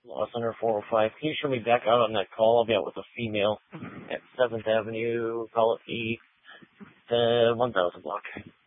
Law Center 405. Can you show me back out on that call? I'll be out with a female at 7th Avenue. Call it the 1000 block.